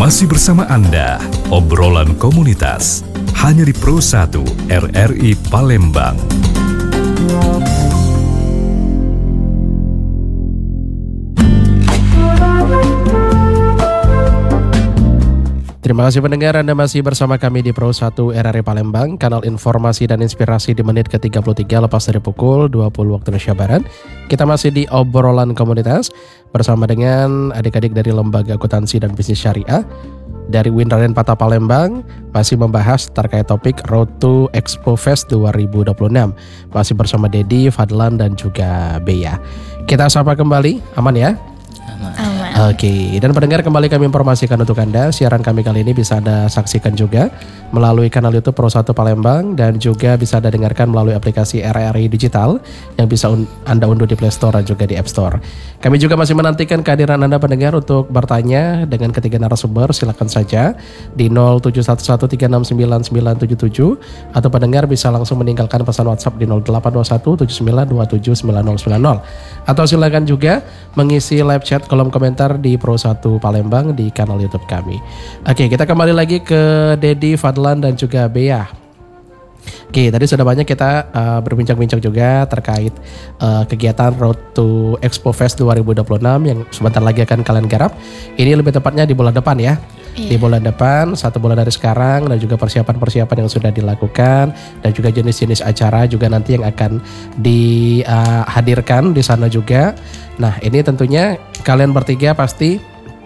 Masih bersama Anda, obrolan komunitas, hanya di Pro 1 RRI Palembang. Terima kasih pendengar, Anda masih bersama kami di Pro 1 RRI Palembang, kanal informasi dan inspirasi di menit ke-33 lepas dari pukul 20 waktu Indonesia Barat. Kita masih di obrolan komunitas bersama dengan adik-adik dari Lembaga Akuntansi dan Bisnis Syariah dari UIN Raden Patah Palembang, masih membahas terkait topik Road to Expo Fest 2026. Masih bersama Dedi, Fadlan dan juga Bea. Kita sapa kembali, aman ya? Aman. Oke, dan pendengar, kembali kami informasikan untuk Anda, siaran kami kali ini bisa Anda saksikan juga melalui kanal YouTube Pro 1 Palembang dan juga bisa Anda dengarkan melalui aplikasi RRI Digital yang bisa Anda unduh di Play Store dan juga di App Store. Kami juga masih menantikan kehadiran Anda pendengar untuk bertanya dengan ketiga narasumber. Silakan saja di 0711369977 atau pendengar bisa langsung meninggalkan pesan WhatsApp di 082179279090 atau silakan juga mengisi live chat kolom komentar di Pro 1 Palembang di kanal YouTube kami. Oke, kita kembali lagi ke Dedi, Fadlan dan juga Bea. Oke, tadi sudah banyak kita berbincang-bincang juga terkait kegiatan Road to Expo Fest 2026 yang sebentar lagi akan kalian garap. Ini lebih tepatnya di bulan depan ya. Di bulan depan, 1 bulan dari sekarang, dan juga persiapan-persiapan yang sudah dilakukan dan juga jenis-jenis acara juga nanti yang akan dihadirkan di sana juga. Nah, ini tentunya kalian bertiga pasti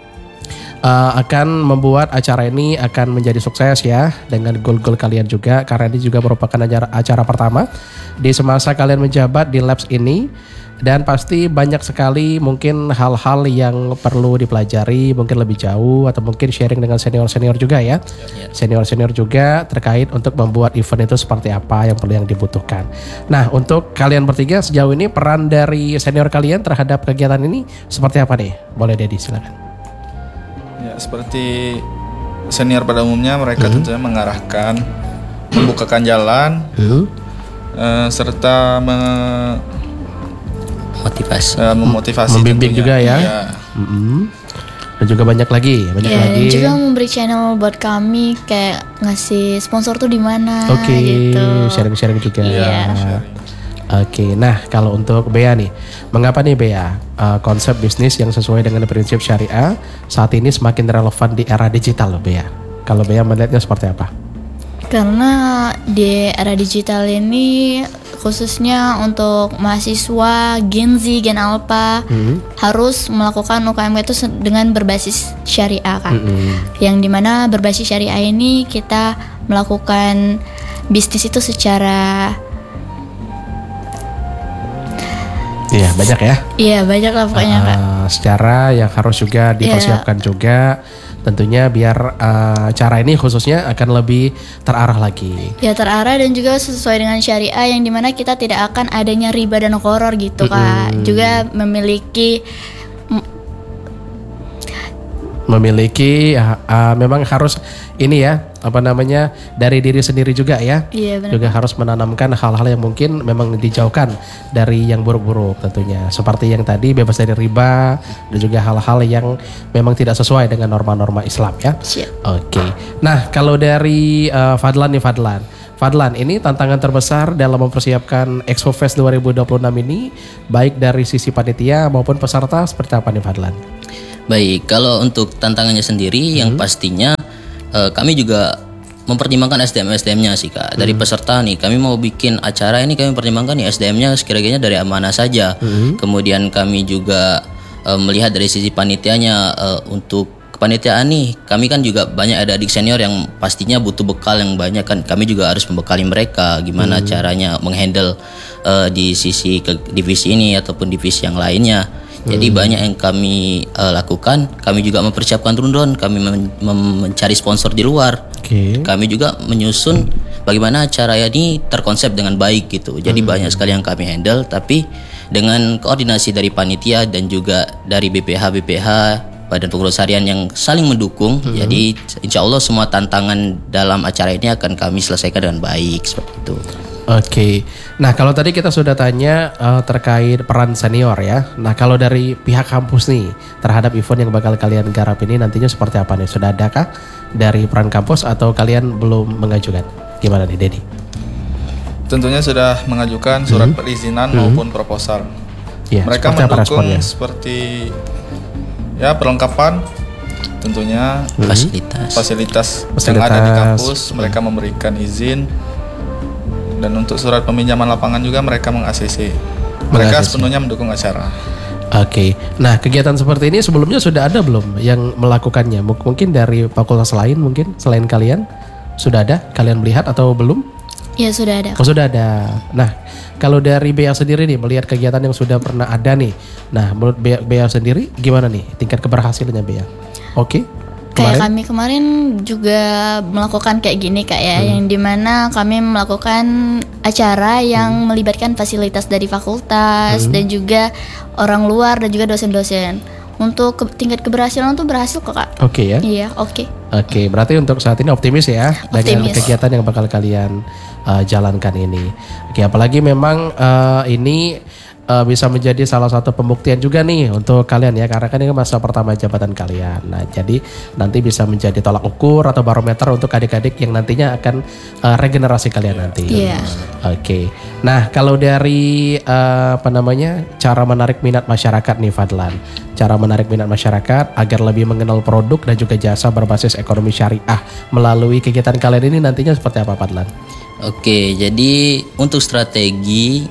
akan membuat acara ini akan menjadi sukses ya, dengan goal-goal kalian juga, karena ini juga merupakan acara pertama di semasa kalian menjabat di labs ini. Dan pasti banyak sekali mungkin hal-hal yang perlu dipelajari, mungkin lebih jauh atau mungkin sharing dengan senior-senior juga ya. Senior-senior juga terkait untuk membuat event itu seperti apa yang perlu yang dibutuhkan. Nah, untuk kalian bertiga sejauh ini peran dari senior kalian terhadap kegiatan ini seperti apa nih? Boleh Dedi, silakan. Ya, seperti senior pada umumnya, mereka tentunya mengarahkan, membukakan jalan, serta memotivasi, membimbing juga ya. Dan juga banyak lagi. Juga memberi channel buat kami, kayak ngasih sponsor tuh di mana. Gitu. Sharing-sharing juga. Iya. Oke, nah kalau untuk Bea nih, mengapa nih Bea konsep bisnis yang sesuai dengan prinsip syariah saat ini semakin relevan di era digital loh Bea? Kalau Bea melihatnya seperti apa? Karena di era digital ini, khususnya untuk mahasiswa Gen Z, Gen Alpha, harus melakukan UKM itu dengan berbasis syariah kan. Yang dimana berbasis syariah ini kita melakukan bisnis itu secara banyak ya? Iya, banyak lah pokoknya Kak. Secara yang harus juga dipersiapkan juga tentunya biar cara ini khususnya akan lebih terarah lagi. Ya, terarah dan juga sesuai dengan syariah yang dimana kita tidak akan adanya riba dan koror gitu Kak. Juga memiliki memang harus ini ya, dari diri sendiri juga ya. Iya, benar. Juga harus menanamkan hal-hal yang mungkin memang dijauhkan dari yang buruk-buruk tentunya. Seperti yang tadi bebas dari riba dan juga hal-hal yang memang tidak sesuai dengan norma-norma Islam ya. Oke. Nah, kalau dari Fadlan, ini tantangan terbesar dalam mempersiapkan Expo Fest 2026 ini, baik dari sisi panitia maupun peserta, seperti apa nih Fadlan? Baik, kalau untuk tantangannya sendiri yang pastinya kami juga mempertimbangkan SDM-nya sih Kak. Dari peserta nih, kami mau bikin acara ini, kami pertimbangkan nih SDM-nya sekiranya dari mana saja. Kemudian kami juga melihat dari sisi panitianya, untuk kepanitiaan nih, kami kan juga banyak ada adik senior yang pastinya butuh bekal yang banyak kan. Kami juga harus membekali mereka gimana caranya menghandle di sisi divisi ini ataupun divisi yang lainnya. Jadi banyak yang kami lakukan. Kami juga mempersiapkan rundown, kami mencari sponsor di luar. Kami juga menyusun bagaimana acara ini terkonsep dengan baik gitu. Jadi banyak sekali yang kami handle, tapi dengan koordinasi dari panitia dan juga dari BPH Badan Pengurus Harian yang saling mendukung. Jadi insya Allah semua tantangan dalam acara ini akan kami selesaikan dengan baik, seperti itu. Oke. Nah, kalau tadi kita sudah tanya terkait peran senior ya. Nah, kalau dari pihak kampus nih terhadap event yang bakal kalian garap ini nantinya seperti apa nih? Sudah adakah dari peran kampus atau kalian belum mengajukan? Gimana nih, Dedi? Tentunya sudah mengajukan surat perizinan maupun proposal. Ya, Mereka seperti apa mendukung responnya? seperti ya perlengkapan, tentunya fasilitas yang ada di kampus. Mereka memberikan izin, dan untuk surat peminjaman lapangan juga mereka meng-ACC. Mereka sepenuhnya mendukung acara. Oke. Nah, kegiatan seperti ini sebelumnya sudah ada belum yang melakukannya? Mungkin dari fakultas lain mungkin selain kalian sudah ada? Kalian melihat atau belum? Ya sudah ada. Oh, sudah ada. Nah, kalau dari Bea sendiri nih melihat kegiatan yang sudah pernah ada nih. Nah, menurut Bea sendiri gimana nih tingkat keberhasilannya Bea? Oke. Kayak kami kemarin juga melakukan kayak gini Kak ya, yang dimana kami melakukan acara yang melibatkan fasilitas dari fakultas dan juga orang luar dan juga dosen-dosen. Untuk tingkat keberhasilan tuh berhasil kok Kak. Oke ya. Iya, oke. Oke, berarti untuk saat ini optimis ya dengan kegiatan yang bakal kalian jalankan ini. Oke, apalagi memang ini bisa menjadi salah satu pembuktian juga nih untuk kalian ya, karena kan ini masa pertama jabatan kalian. Nah, jadi nanti bisa menjadi tolak ukur atau barometer untuk adik-adik yang nantinya akan regenerasi kalian nanti. Iya. Oke. Nah, kalau dari cara menarik minat masyarakat nih Fadlan. Cara menarik minat masyarakat agar lebih mengenal produk dan juga jasa berbasis ekonomi syariah melalui kegiatan kalian ini nantinya seperti apa Fadlan? Oke, jadi untuk strategi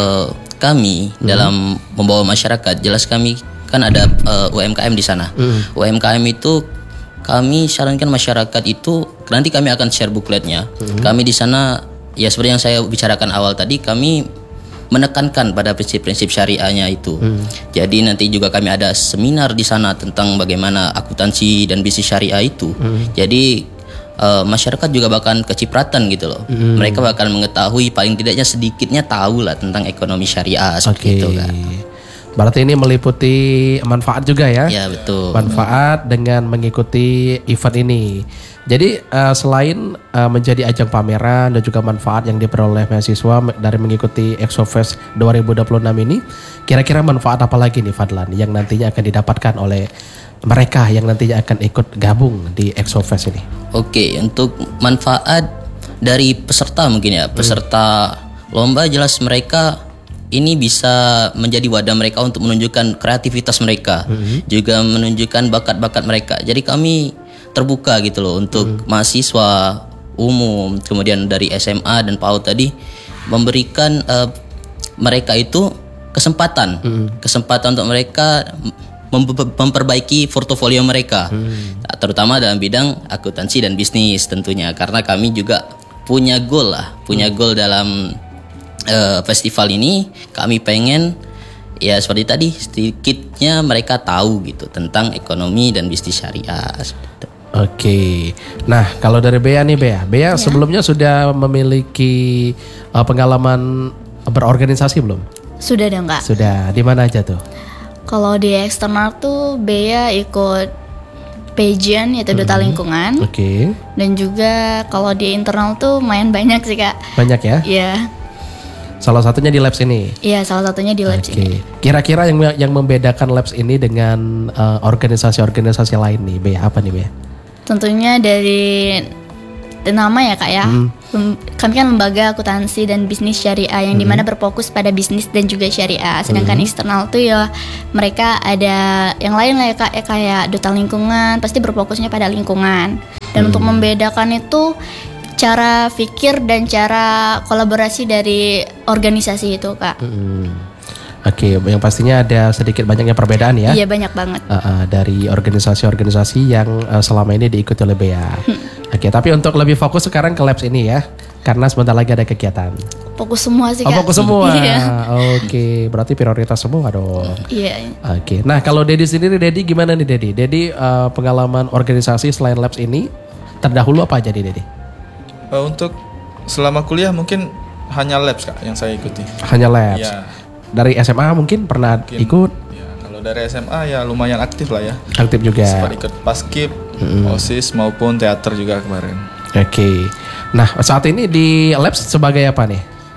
kami dalam membawa masyarakat, jelas kami kan ada UMKM di sana. UMKM itu kami sarankan masyarakat itu nanti kami akan share bookletnya. Kami di sana ya seperti yang saya bicarakan awal tadi, kami menekankan pada prinsip-prinsip syariahnya itu. Jadi nanti juga kami ada seminar di sana tentang bagaimana akuntansi dan bisnis syariah itu. Jadi masyarakat juga bahkan kecipratan gitu loh. Mereka bakal mengetahui, paling tidaknya sedikitnya tahu lah tentang ekonomi syariah seperti itu kan. Berarti ini meliputi manfaat juga ya? Ya betul. Manfaat dengan mengikuti event ini. Jadi selain menjadi ajang pameran dan juga manfaat yang diperoleh mahasiswa dari mengikuti Exofest 2026 ini, kira-kira manfaat apa lagi nih Fadlan yang nantinya akan didapatkan oleh mereka yang nantinya akan ikut gabung di Exofest ini? Oke, untuk manfaat dari peserta mungkin ya, peserta lomba jelas mereka ini bisa menjadi wadah mereka untuk menunjukkan kreativitas mereka, juga menunjukkan bakat-bakat mereka. Jadi kami terbuka gitu loh untuk mahasiswa umum, kemudian dari SMA dan PAUD tadi memberikan mereka itu kesempatan untuk mereka memperbaiki portofolio mereka, terutama dalam bidang akuntansi dan bisnis tentunya, karena kami juga punya goal dalam festival ini. Kami pengen ya seperti tadi sedikitnya mereka tahu gitu tentang ekonomi dan bisnis syariah. Oke, nah kalau dari Bea nih Bea sebelumnya sudah memiliki pengalaman berorganisasi belum? Sudah dong Kak. Sudah, di mana aja tuh? Kalau di eksternal tuh Bea ikut pageant yaitu duta lingkungan. Oke. Dan juga kalau di internal tuh lumayan banyak sih Kak. Banyak ya? Iya. Salah satunya di labs ini. Iya, salah satunya di labs ini. Kira-kira yang membedakan labs ini dengan organisasi-organisasi lain nih, Bea, apa nih Bea? Tentunya dari nama ya Kak ya. Kami kan lembaga akuntansi dan bisnis syariah yang dimana berfokus pada bisnis dan juga syariah. Sedangkan eksternal tuh ya mereka ada yang lain lah ya Kak, ya kayak duta lingkungan, pasti berfokusnya pada lingkungan. Dan untuk membedakan itu cara pikir dan cara kolaborasi dari organisasi itu Kak. Oke, yang pastinya ada sedikit banyaknya perbedaan ya. Iya, banyak banget. Dari organisasi-organisasi yang selama ini diikuti oleh Bea. Oke, tapi untuk lebih fokus sekarang ke labs ini ya, karena sebentar lagi ada kegiatan. Fokus semua sih Kak. Fokus semua. Iya. Oke, berarti prioritas semua dong. Iya. Oke, nah kalau Dedi sendiri, Dedi gimana nih Dedi? Dedi pengalaman organisasi selain labs ini terdahulu apa aja nih Dedi? Untuk selama kuliah mungkin hanya labs Kak yang saya ikuti. Hanya labs. Ya. Dari SMA mungkin pernah ikut? Ya, kalau dari SMA ya lumayan aktif lah ya. Aktif juga. Sempat ikut paskib, OSIS maupun teater juga kemarin. Oke. Nah saat ini di labs sebagai apa nih?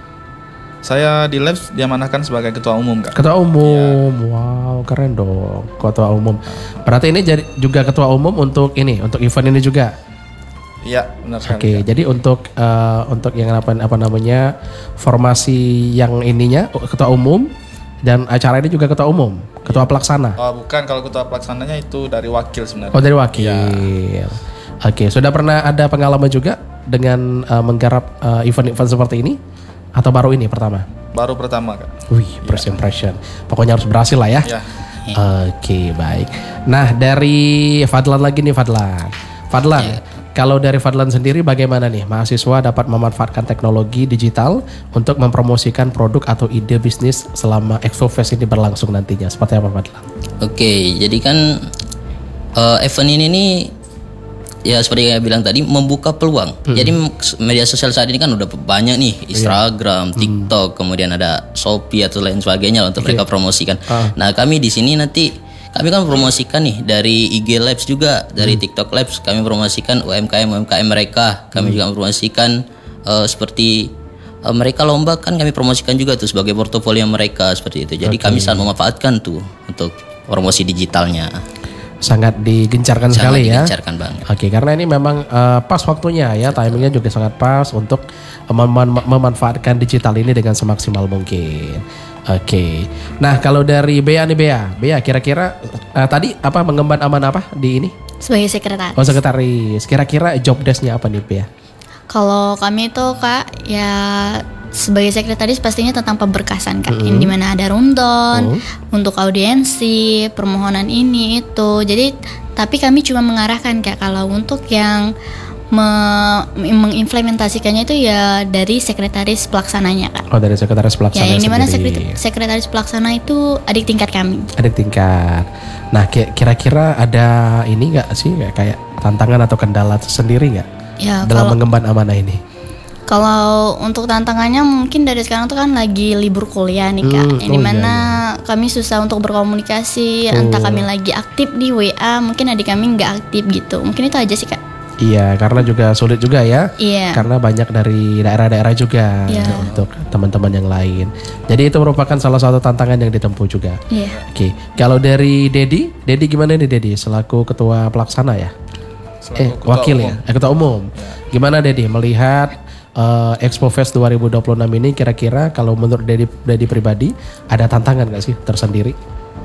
Saya di Labs diamanahkan sebagai ketua umum, Kak. Ketua umum, wow keren dong, ketua umum. Berarti ini jadi juga ketua umum untuk event ini juga. Iya, benar sekali. Oke, Kak. jadi untuk yang apa namanya formasi yang ininya ketua umum dan acara ini juga ketua umum, ketua pelaksana. Oh, bukan, kalau ketua pelaksananya itu dari wakil sebenarnya. Oh dari wakil. Oke, sudah pernah ada pengalaman juga dengan menggarap event-event seperti ini? Atau baru ini pertama? Baru pertama, Kak. Wih, first impression. Pokoknya harus berhasil lah ya. Ya. Oke, baik. Nah, dari Fadlan lagi nih, Fadlan, kalau dari Fadlan sendiri bagaimana nih mahasiswa dapat memanfaatkan teknologi digital untuk mempromosikan produk atau ide bisnis selama Exofest ini berlangsung nantinya? Seperti apa, Fadlan? Oke, jadi kan event ini nih ya seperti yang saya bilang tadi membuka peluang. Jadi media sosial saat ini kan udah banyak nih, Instagram, TikTok, kemudian ada Shopee atau lain sebagainya untuk mereka promosikan. Nah, kami di sini nanti kami kan promosikan nih dari IG Labs juga, dari TikTok Labs kami promosikan UMKM mereka. Kami juga promosikan seperti mereka lomba kan kami promosikan juga tuh sebagai portofolio mereka seperti itu. Jadi kami sangat memanfaatkan tuh untuk promosi digitalnya. Sangat digencarkan sekali ya. Sangat digencarkan banget. Oke, karena ini memang pas waktunya ya, timingnya juga sangat pas untuk memanfaatkan digital ini dengan semaksimal mungkin. Oke, nah kalau dari Bea nih Bea kira-kira tadi apa mengemban amanah apa di ini? Sebagai sekretaris. Oh sekretaris, kira-kira job desk-nya apa nih Bea? Kalau kami itu Kak ya sebagai sekretaris pastinya tentang pemberkasan Kak, yang dimana ada rundown untuk audiensi, permohonan ini itu. Jadi tapi kami cuma mengarahkan Kak, kalau untuk yang mengimplementasikannya itu ya dari sekretaris pelaksananya Kak. Oh dari sekretaris pelaksana ya, yang dimana sendiri. sekretaris pelaksana itu adik tingkat kami. Adik tingkat. Nah kira-kira ada ini nggak sih kayak tantangan atau kendala sendiri nggak dalam mengemban amanah ini? Kalau untuk tantangannya mungkin dari sekarang tuh kan lagi libur kuliah nih Kak, yang dimana kami susah untuk berkomunikasi, entah kami lagi aktif di WA, mungkin adik kami nggak aktif gitu, mungkin itu aja sih Kak. Iya, karena juga sulit juga ya, karena banyak dari daerah-daerah juga untuk teman-teman yang lain. Jadi itu merupakan salah satu tantangan yang ditempuh juga. Oke, kalau dari Dedi gimana nih Dedi selaku ketua pelaksana ya? Wakil umum. Ketua umum. Gimana Dedi melihat Expo Fest 2026 ini kira-kira kalau menurut Dedi pribadi ada tantangan gak sih tersendiri?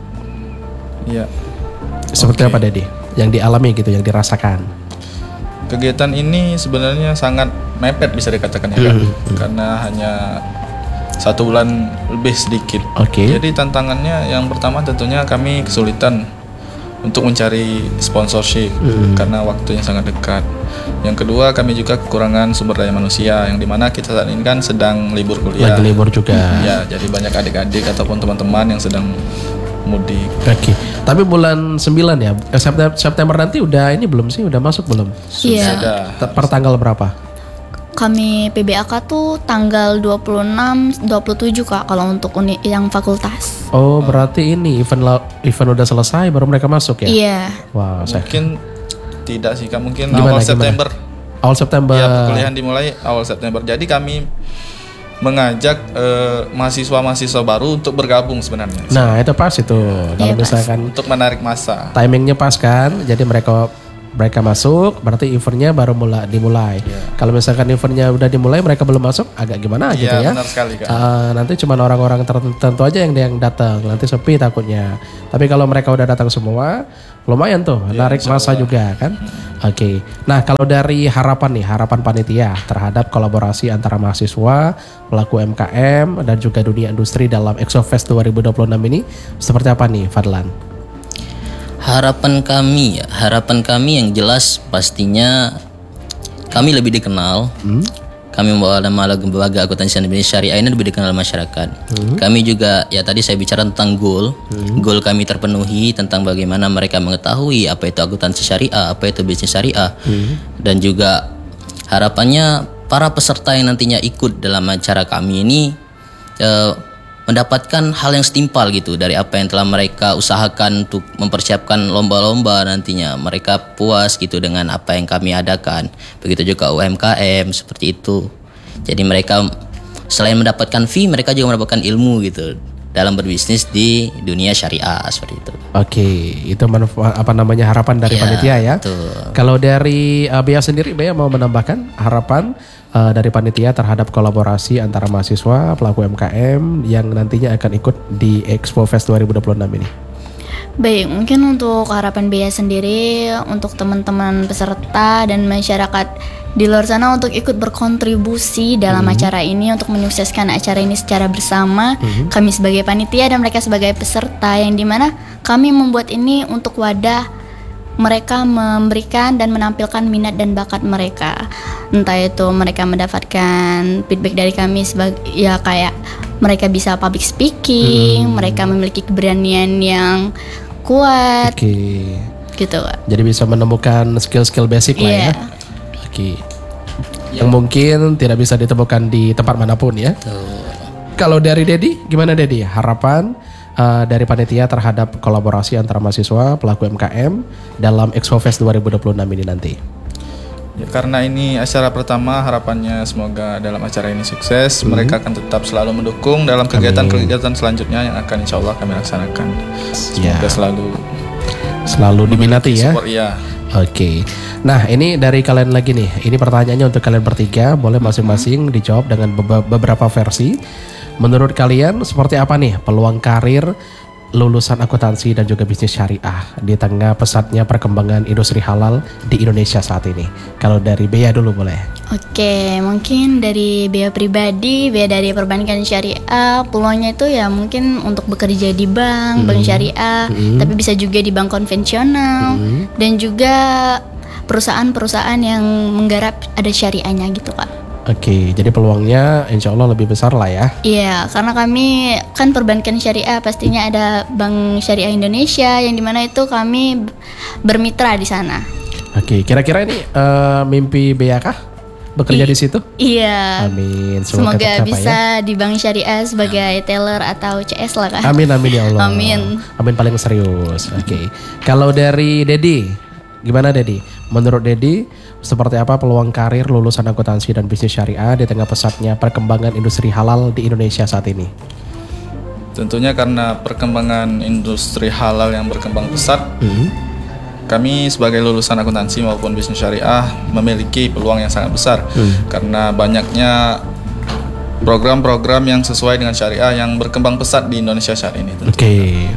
Iya. Seperti apa Dedi? Yang dialami gitu, yang dirasakan? Kegiatan ini sebenarnya sangat mepet bisa dikatakan ya kan? Karena hanya 1 bulan lebih sedikit. Jadi tantangannya yang pertama tentunya kami kesulitan untuk mencari sponsorship karena waktunya sangat dekat. Yang kedua kami juga kekurangan sumber daya manusia yang dimana kita saat ini kan sedang libur kuliah. Lagi libur juga. Ya, jadi banyak adik-adik ataupun teman-teman yang sedang mudik. Oke. Tapi bulan 9 ya, September nanti udah ini belum sih? Udah masuk belum? Iya. Per tanggal berapa? Kami PBAK tuh tanggal 26, 27 Kak kalau untuk yang fakultas. Oh, berarti ini event udah selesai baru mereka masuk ya? Iya. Wah, mungkin tidak sih Kak, mungkin awal September. Awal September. Ya, perkuliahan dimulai awal September. Jadi kami mengajak mahasiswa-mahasiswa baru untuk bergabung sebenarnya. Nah, itu pas itu. Kalau misalkan untuk menarik massa. Timingnya pas kan, jadi mereka masuk, berarti eventnya baru dimulai. Kalau misalkan eventnya udah dimulai, mereka belum masuk, agak gimana gitu ya. Benar sekali Kak. Nanti cuma orang-orang tertentu aja yang datang, nanti sepi takutnya. Tapi kalau mereka udah datang semua, lumayan tuh, narik massa juga kan. Oke. Nah kalau dari harapan panitia terhadap kolaborasi antara mahasiswa, pelaku UMKM dan juga dunia industri dalam Exofest 2026 ini, seperti apa nih Fadlan? Harapan kami yang jelas pastinya kami lebih dikenal. Kami membawa nama lembaga akuntansi Indonesia Syariah ini lebih dikenal masyarakat. Kami juga ya tadi saya bicara tentang goal kami terpenuhi tentang bagaimana mereka mengetahui apa itu akuntansi syariah, apa itu bisnis syariah, dan juga harapannya para peserta yang nantinya ikut dalam acara kami ini mendapatkan hal yang setimpal gitu dari apa yang telah mereka usahakan untuk mempersiapkan lomba-lomba nantinya. Mereka puas gitu dengan apa yang kami adakan. Begitu juga UMKM seperti itu. Jadi mereka selain mendapatkan fee, mereka juga mendapatkan ilmu gitu dalam berbisnis di dunia syariah seperti itu. Oke, itu harapan dari Ya, panitia ya. betul. Kalau dari Bea sendiri, Bea mau menambahkan harapan dari panitia terhadap kolaborasi antara mahasiswa, pelaku UMKM yang nantinya akan ikut di Expo Fest 2026 ini. Baik, mungkin untuk harapan Bea sendiri, untuk teman-teman peserta dan masyarakat di luar sana untuk ikut berkontribusi dalam acara ini untuk menyukseskan acara ini secara bersama. Kami sebagai panitia dan mereka sebagai peserta, yang dimana kami membuat ini untuk wadah mereka memberikan dan menampilkan minat dan bakat mereka. Entah itu mereka mendapatkan feedback dari kami sebagai ya kayak mereka bisa public speaking, mereka memiliki keberanian yang kuat Oke. gitu, Kak. Jadi bisa menemukan skill-skill basic lah ya. Iya. Oke. Yang mungkin tidak bisa ditemukan di tempat manapun ya. Kalau dari Dedi, gimana Dedi? Harapan dari panitia terhadap kolaborasi antara mahasiswa, pelaku UMKM dalam Expo Fest 2026 ini nanti. Ya, karena ini acara pertama, harapannya semoga dalam acara ini sukses. Mereka akan tetap selalu mendukung dalam kegiatan-kegiatan selanjutnya yang akan insya Allah kami laksanakan. Semoga Selalu diminati ya. support, ya. Oke. Nah, ini dari kalian lagi nih. Ini pertanyaannya untuk kalian bertiga. Boleh masing-masing dijawab dengan beberapa versi. Menurut kalian seperti apa nih peluang karir lulusan akuntansi dan juga bisnis syariah di tengah pesatnya perkembangan industri halal di Indonesia saat ini? Kalau dari Bea dulu boleh. Oke, mungkin dari Bea pribadi, Bea dari perbankan syariah, peluangnya itu ya mungkin untuk bekerja di bank syariah, tapi bisa juga di bank konvensional, dan juga perusahaan-perusahaan yang menggarap ada syariahnya gitu, Kak. Oke, jadi peluangnya insya Allah lebih besar lah ya. Iya, karena kami kan perbankan syariah, pastinya ada Bank Syariah Indonesia yang dimana itu kami bermitra di sana. Oke, kira-kira ini mimpi Bea kah bekerja di situ? Iya. Amin. Semoga tercapai bisa ya. di Bank Syariah sebagai teller atau CS lah, Kak. Amin ya Allah. Amin. Amin paling serius. Oke. Kalau dari Dedi, gimana Dedi? Menurut Dedi, seperti apa peluang karir lulusan akuntansi dan bisnis syariah di tengah pesatnya perkembangan industri halal di Indonesia saat ini? Tentunya karena perkembangan industri halal yang berkembang pesat, kami sebagai lulusan akuntansi maupun bisnis syariah memiliki peluang yang sangat besar karena banyaknya program-program yang sesuai dengan syariah yang berkembang pesat di Indonesia saat ini. Oke.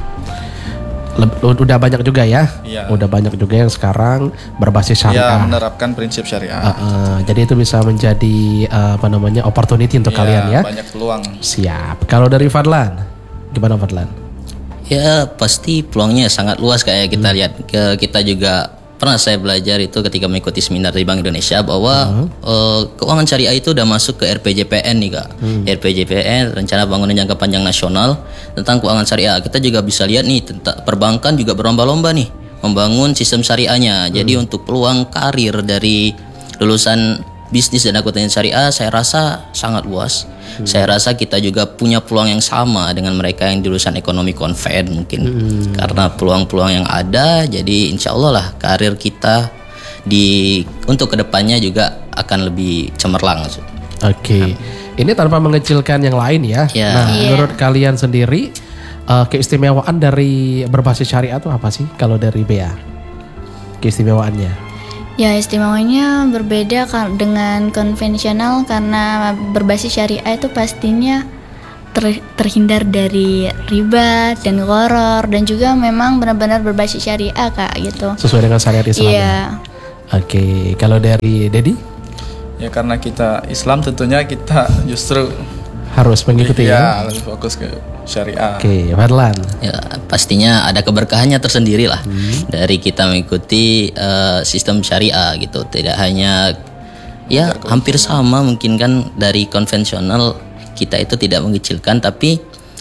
Udah banyak juga ya? Iya. Udah banyak juga yang sekarang berbasis Ya, syariah. menerapkan prinsip syariah. Jadi itu bisa menjadi opportunity untuk kalian ya. Banyak peluang. Siap. Kalau dari Fadlan, gimana Fadlan? Ya pasti peluangnya sangat luas kayak kita lihat. Kita juga pernah saya belajar itu ketika mengikuti seminar di Bank Indonesia bahwa keuangan syariah itu udah masuk ke RPJPN nih, Kak. RPJPN, Rencana Pembangunan Jangka Panjang Nasional tentang keuangan syariah. Kita juga bisa lihat nih tentang perbankan juga berlomba-lomba nih membangun sistem syariahnya. Jadi untuk peluang karir dari lulusan bisnis dan akuntansi syariah saya rasa sangat luas. Saya rasa kita juga punya peluang yang sama dengan mereka yang di lulusan ekonomi konven mungkin. Karena peluang-peluang yang ada, jadi insya Allah lah karir kita untuk kedepannya juga akan lebih cemerlang. Oke. Ini tanpa mengecilkan yang lain ya. Ya. Nah, Iya. menurut kalian sendiri keistimewaan dari berbasis syariah itu apa sih kalau dari Bea? Keistimewaannya? Ya, istimewanya berbeda dengan konvensional karena berbasis syariah itu pastinya terhindar dari riba dan gharar, dan juga memang benar-benar berbasis syariah, Kak, gitu. Sesuai dengan syariat Islam. Iya. Oke. Kalau dari Dedi Ya karena kita Islam tentunya kita justru harus mengikuti ya. lebih fokus ke syariah. Oke, Fadlan. Ya pastinya ada keberkahannya tersendiri lah dari kita mengikuti sistem syariah gitu. Tidak hanya ya hampir sama mungkin kan dari konvensional kita itu tidak mengecilkan, tapi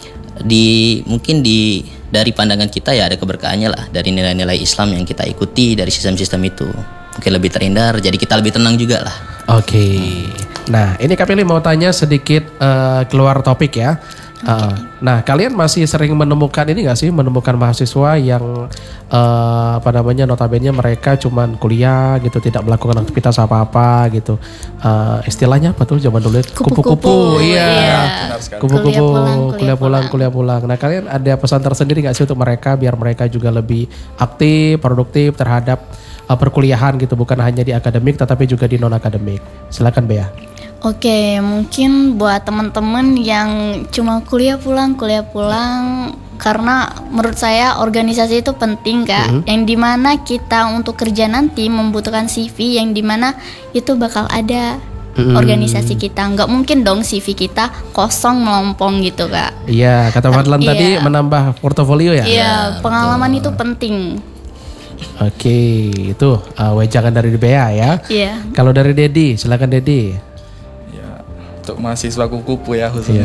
dari pandangan kita ya ada keberkahannya lah dari nilai-nilai Islam yang kita ikuti dari sistem-sistem itu. Mungkin lebih terhindar, jadi kita lebih tenang juga lah. Oke. Nah, ini Kak Pili mau tanya sedikit keluar topik ya. Nah, kalian masih sering menemukan ini nggak sih, menemukan mahasiswa yang notabene mereka cuman kuliah gitu, tidak melakukan aktivitas apa-apa gitu. Istilahnya apa tuh zaman dulu? Kupu-kupu. Iya. Benar sekali. Kupu-kupu, Kuliah kuliah pulang. Nah, kalian ada pesan tersendiri nggak sih untuk mereka biar mereka juga lebih aktif, produktif terhadap perkuliahan gitu, bukan hanya di akademik tetapi juga di non akademik. Silakan Bea. Oke, mungkin buat teman-teman yang cuma kuliah pulang, karena menurut saya organisasi itu penting Kak. Yang dimana kita untuk kerja nanti membutuhkan CV yang dimana itu bakal ada organisasi kita. Nggak mungkin dong CV kita kosong melompong gitu Kak. Iya, kata Fadlan tadi menambah portofolio ya. Iya, pengalaman itu penting. Oke, itu wejangan dari Bea ya. Iya. Kalau dari Dedi, silakan Dedi. Untuk mahasiswa kupu-kupu ya khususnya.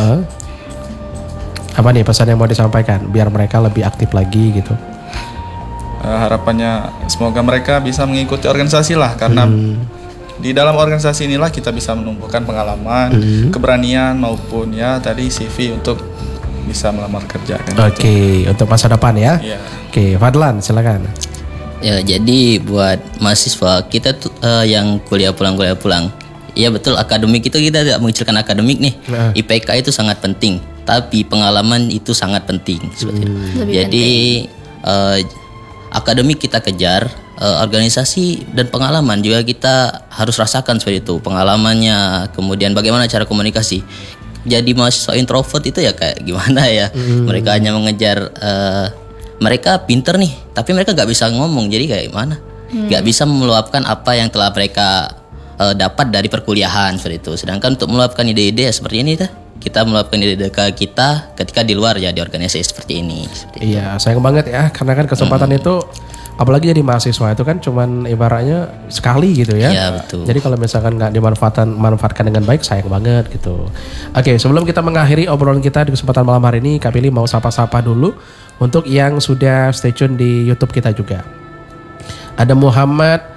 Apa nih pesan yang mau disampaikan biar mereka lebih aktif lagi gitu? Harapannya semoga mereka bisa mengikuti organisasi lah, karena di dalam organisasi inilah kita bisa menumbuhkan pengalaman, keberanian maupun ya tadi CV untuk bisa melamar kerja kan. Oke, untuk masa depan ya. Iya. Oke, Fadlan silakan. Ya, jadi buat mahasiswa kita tuh yang kuliah pulang. Iya betul, akademik itu kita tidak mengecilkan akademik nih. IPK itu sangat penting, tapi pengalaman itu sangat penting seperti itu. Jadi akademik kita kejar, organisasi dan pengalaman juga kita harus rasakan seperti itu. Pengalamannya, kemudian bagaimana cara komunikasi. Jadi mahasiswa introvert itu ya kayak gimana ya? Mereka hanya mengejar, mereka pinter nih, tapi mereka nggak bisa ngomong. Jadi kayak gimana? Nggak bisa meluapkan apa yang telah mereka dapat dari perkuliahan seperti itu. Sedangkan untuk meluapkan ide-ide seperti ini kita meluapkan ide-ide kita ketika di luar ya, di organisasi seperti ini. Iya, sayang banget ya, karena kan kesempatan itu apalagi jadi mahasiswa itu kan cuman ibaratnya sekali gitu ya. Iya, betul. Jadi kalau misalkan nggak dimanfaatkan dengan baik, sayang banget gitu. Oke, sebelum kita mengakhiri obrolan kita di kesempatan malam hari ini, Kak Pilih mau sapa-sapa dulu untuk yang sudah stay tune di YouTube kita juga. Ada Muhammad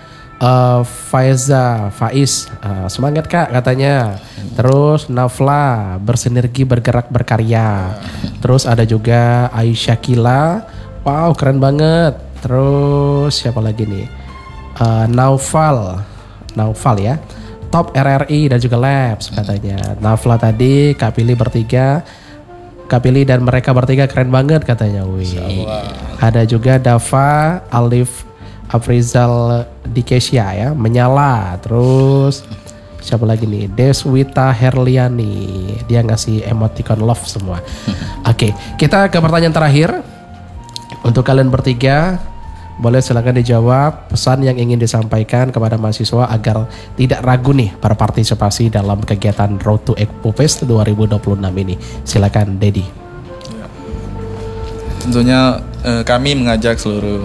Faiz, semangat Kak katanya. Terus Nafla, bersinergi bergerak berkarya. Terus ada juga Aisyah Kila, wow keren banget. Terus siapa lagi nih? Naufal ya, top RRI dan juga Labs katanya. Nafla tadi, Kak Pilih bertiga, Kak Pilih dan mereka bertiga keren banget katanya. Wih. Ada juga Dava, Alif, Afrizal Dikesia ya, menyala. Terus siapa lagi nih? Deswita Herliani, dia ngasih emoticon love semua. Oke, kita ke pertanyaan terakhir untuk kalian bertiga. Boleh silakan dijawab pesan yang ingin disampaikan kepada mahasiswa agar tidak ragu nih berpartisipasi dalam kegiatan Road to Expo Fest 2026 ini. Silakan Dedi. Ya. Tentunya kami mengajak seluruh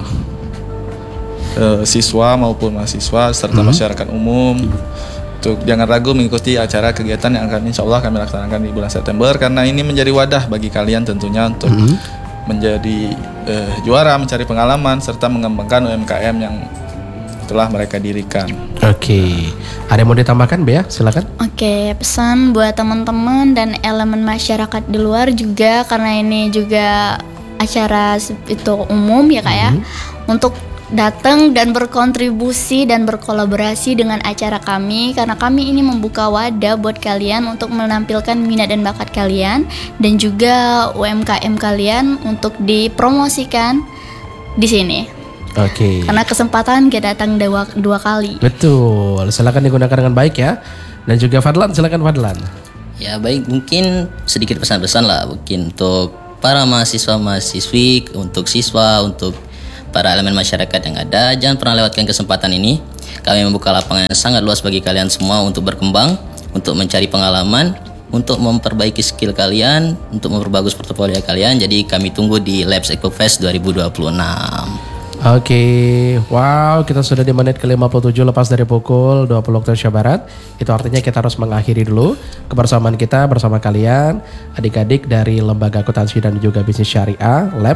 siswa maupun mahasiswa serta masyarakat umum untuk jangan ragu mengikuti acara kegiatan yang akan insya Allah kami laksanakan di bulan September, karena ini menjadi wadah bagi kalian tentunya untuk menjadi juara, mencari pengalaman serta mengembangkan UMKM yang telah mereka dirikan. Oke, ada yang mau ditambahkan Bea? Silakan. Oke, pesan buat teman-teman dan elemen masyarakat di luar juga, karena ini juga acara itu umum ya Kak ya, untuk datang dan berkontribusi dan berkolaborasi dengan acara kami, karena kami ini membuka wadah buat kalian untuk menampilkan minat dan bakat kalian dan juga UMKM kalian untuk dipromosikan di sini. Oke. Karena kesempatan kita datang dua kali. Betul, silakan digunakan dengan baik ya. Dan juga Fadlan, silakan Fadlan. Ya baik, mungkin sedikit pesan-pesan lah mungkin untuk para mahasiswa-mahasiswi, untuk siswa, untuk para elemen masyarakat yang ada, jangan pernah lewatkan kesempatan ini. Kami membuka lapangan yang sangat luas bagi kalian semua untuk berkembang, untuk mencari pengalaman, untuk memperbaiki skill kalian, untuk memperbagus portofolio kalian. Jadi kami tunggu di Labs Expo Fest 2026. Oke, wow, kita sudah di menit ke-57 lepas dari pukul 20 waktu Indonesia Barat. Itu artinya kita harus mengakhiri dulu kebersamaan kita bersama kalian, adik-adik dari Lembaga Akuntansi dan juga Bisnis Syariah Labs.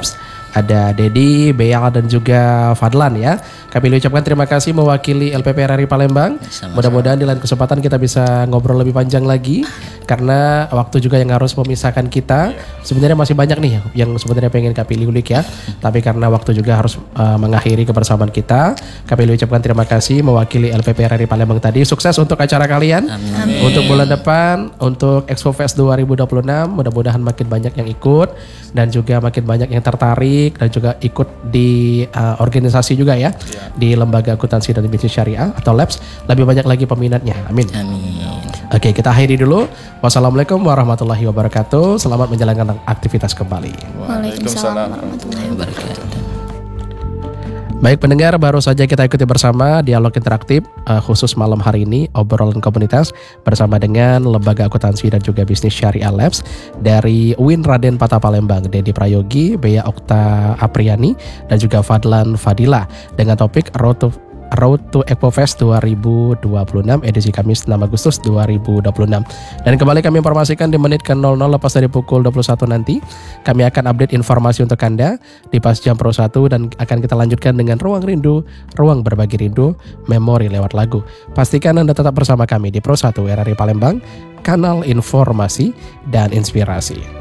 Ada Dedi, Bea dan juga Fadlan ya. Kami ucapkan terima kasih mewakili LPP RRI Palembang. Mudah-mudahan di lain kesempatan kita bisa ngobrol lebih panjang lagi karena waktu juga yang harus memisahkan kita. Sebenarnya masih banyak nih yang sebenarnya pengen Kak Pilih ulik ya. Tapi karena waktu juga harus mengakhiri kebersamaan kita, Kak Pilih ucapkan terima kasih mewakili LPP RRI Palembang tadi. Sukses untuk acara kalian. Amin. Untuk bulan depan, untuk Expo Fest 2026, mudah-mudahan makin banyak yang ikut dan juga makin banyak yang tertarik dan juga ikut di organisasi juga ya, di Lembaga Akuntansi dan Bisnis Syariah atau LABS, lebih banyak lagi peminatnya. Amin. Oke, kita akhiri dulu. Wassalamualaikum warahmatullahi wabarakatuh. Selamat menjalankan aktivitas kembali. Waalaikumsalam warahmatullahi wabarakatuh. Baik pendengar, baru saja kita ikuti bersama dialog interaktif khusus malam hari ini, obrolan komunitas bersama dengan Lembaga Akuntansi dan juga Bisnis Syariah Labs dari UIN Raden Patah Palembang, Dedi Prayogi, Bea Okta Apriani, dan juga Fadlan Fadila dengan topik Road to Expo Fest 2026 edisi Kamis 6 Agustus 2026. Dan kembali kami informasikan di menit ke 00 lepas dari pukul 21 nanti kami akan update informasi untuk Anda di Pas Jam Pro 1 dan akan kita lanjutkan dengan Ruang Rindu, Ruang Berbagi Rindu, Memori lewat lagu. Pastikan Anda tetap bersama kami di Pro 1 RRI Palembang, kanal informasi dan inspirasi.